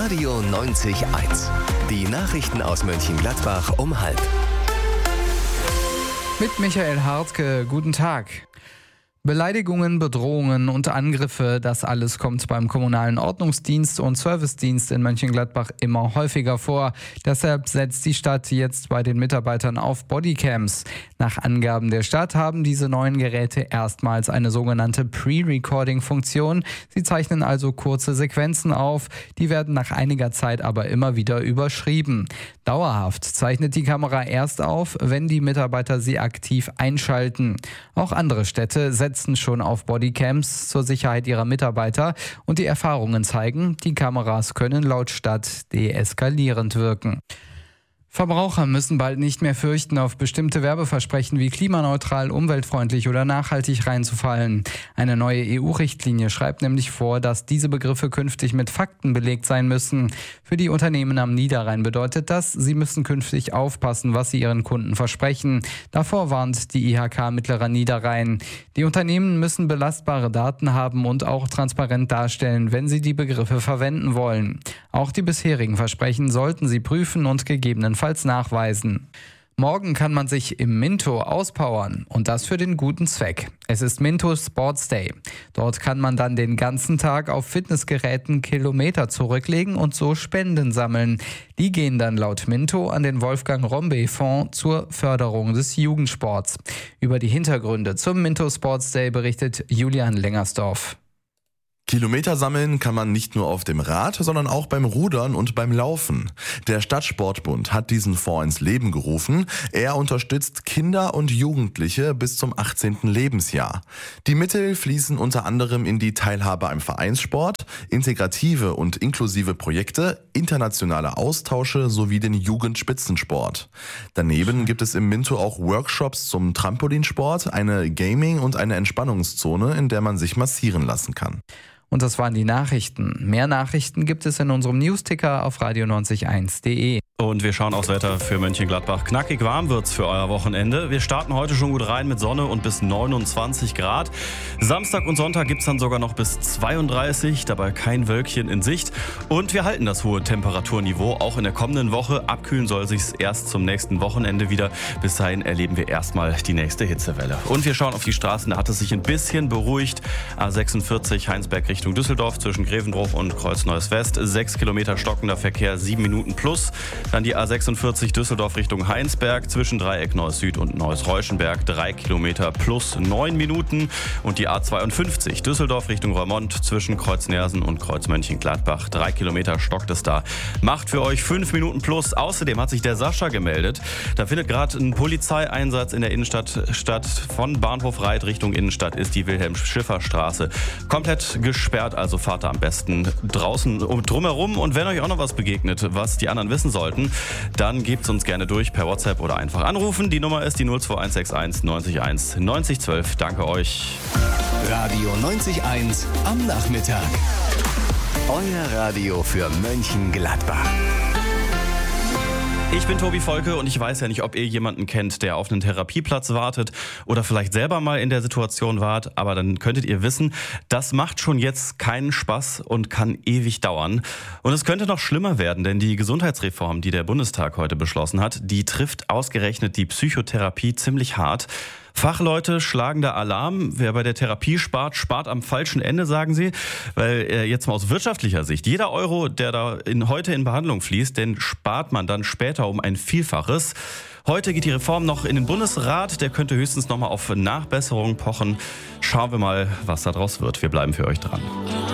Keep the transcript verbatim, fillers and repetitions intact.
Radio neunzig eins. Die Nachrichten aus Mönchengladbach um halb. Mit Michael Hartke, guten Tag. Beleidigungen, Bedrohungen und Angriffe, das alles kommt beim kommunalen Ordnungsdienst und Servicedienst in Mönchengladbach immer häufiger vor. Deshalb setzt die Stadt jetzt bei den Mitarbeitern auf Bodycams. Nach Angaben der Stadt haben diese neuen Geräte erstmals eine sogenannte Pre-Recording-Funktion. Sie zeichnen also kurze Sequenzen auf, die werden nach einiger Zeit aber immer wieder überschrieben. Dauerhaft zeichnet die Kamera erst auf, wenn die Mitarbeiter sie aktiv einschalten. Auch andere Städte setzen setzen schon auf Bodycams zur Sicherheit ihrer Mitarbeiter und die Erfahrungen zeigen, die Kameras können laut Stadt deeskalierend wirken. Verbraucher müssen bald nicht mehr fürchten, auf bestimmte Werbeversprechen wie klimaneutral, umweltfreundlich oder nachhaltig reinzufallen. Eine neue E U-Richtlinie schreibt nämlich vor, dass diese Begriffe künftig mit Fakten belegt sein müssen. Für die Unternehmen am Niederrhein bedeutet das, sie müssen künftig aufpassen, was sie ihren Kunden versprechen. Davor warnt die I H K Mittlerer Niederrhein. Die Unternehmen müssen belastbare Daten haben und auch transparent darstellen, wenn sie die Begriffe verwenden wollen. Auch die bisherigen Versprechen sollten sie prüfen und gegebenenfalls nachweisen. Morgen kann man sich im Minto auspowern und das für den guten Zweck. Es ist Minto Sports Day. Dort kann man dann den ganzen Tag auf Fitnessgeräten Kilometer zurücklegen und so Spenden sammeln. Die gehen dann laut Minto an den Wolfgang Rombe Fonds zur Förderung des Jugendsports. Über die Hintergründe zum Minto Sports Day berichtet Julian Lengersdorf. Kilometer sammeln kann man nicht nur auf dem Rad, sondern auch beim Rudern und beim Laufen. Der Stadtsportbund hat diesen Fonds ins Leben gerufen. Er unterstützt Kinder und Jugendliche bis zum achtzehnten Lebensjahr. Die Mittel fließen unter anderem in die Teilhabe am Vereinssport, integrative und inklusive Projekte, internationale Austausche sowie den Jugendspitzensport. Daneben gibt es im Minto auch Workshops zum Trampolinsport, eine Gaming- und eine Entspannungszone, in der man sich massieren lassen kann. Und das waren die Nachrichten. Mehr Nachrichten gibt es in unserem Newsticker auf radio neunzig eins punkt de. Und wir schauen aufs Wetter für Mönchengladbach. Knackig warm wird's für euer Wochenende. Wir starten heute schon gut rein mit Sonne und bis neunundzwanzig Grad. Samstag und Sonntag gibt's dann sogar noch bis zweiunddreißig, dabei kein Wölkchen in Sicht. Und wir halten das hohe Temperaturniveau auch in der kommenden Woche. Abkühlen soll sich's erst zum nächsten Wochenende wieder. Bis dahin erleben wir erstmal die nächste Hitzewelle. Und wir schauen auf die Straßen, da hat es sich ein bisschen beruhigt. A sechsundvierzig Heinsberg Richtung Düsseldorf zwischen Grevenbruch und Kreuz Neues West. Sechs Kilometer stockender Verkehr, sieben Minuten plus. Dann die A sechsundvierzig Düsseldorf Richtung Heinsberg zwischen Dreieck Neues Süd und Neues Reuschenberg. Drei Kilometer plus neun Minuten. Und die A zweiundfünfzig Düsseldorf Richtung Reumont zwischen Kreuz Nersen und Kreuz Mönchengladbach. Drei Kilometer stockt es da. Macht für euch fünf Minuten plus. Außerdem hat sich der Sascha gemeldet. Da findet gerade ein Polizeieinsatz in der Innenstadt statt. Von Bahnhof Reit Richtung Innenstadt ist die Wilhelm-Schiffer-Straße komplett gesperrt. Also fahrt da am besten draußen drumherum. Und wenn euch auch noch was begegnet, was die anderen wissen sollten, dann gebt es uns gerne durch per WhatsApp oder einfach anrufen. Die Nummer ist die null zwei eins sechs eins neunzig eins neunzig zwölf. Danke euch. Radio neunzig eins am Nachmittag. Euer Radio für Mönchengladbach. Ich bin Tobi Volke und ich weiß ja nicht, ob ihr jemanden kennt, der auf einen Therapieplatz wartet oder vielleicht selber mal in der Situation wart, aber dann könntet ihr wissen, das macht schon jetzt keinen Spaß und kann ewig dauern. Und es könnte noch schlimmer werden, denn die Gesundheitsreform, die der Bundestag heute beschlossen hat, die trifft ausgerechnet die Psychotherapie ziemlich hart. Fachleute schlagen da Alarm. Wer bei der Therapie spart, spart am falschen Ende, sagen sie. Weil äh, jetzt mal aus wirtschaftlicher Sicht, jeder Euro, der da in, heute in Behandlung fließt, den spart man dann später um ein Vielfaches. Heute geht die Reform noch in den Bundesrat. Der könnte höchstens noch mal auf Nachbesserungen pochen. Schauen wir mal, was da draus wird. Wir bleiben für euch dran.